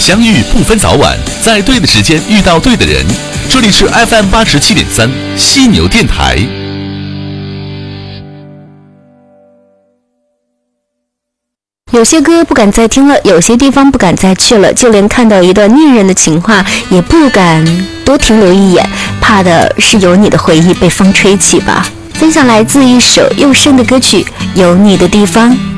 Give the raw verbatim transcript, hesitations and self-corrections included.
相遇不分早晚，在对的时间遇到对的人。这里是 F M 八十七点三犀牛电台。 有些歌不敢再听了，有些地方不敢再去了，就连看到一段恋人的情话也不敢多停留一眼，怕的是有你的回忆被风吹起吧。分享来自一首佑胜的歌曲《有你的地方》。